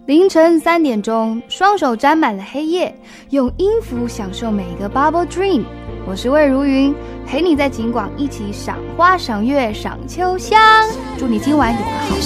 凌晨3点钟，双手沾满了黑夜，用音符享受每个 Bubble Dream。我是魏如云，陪你在景广一起赏花、赏月、赏秋香。祝你今晚有个好梦。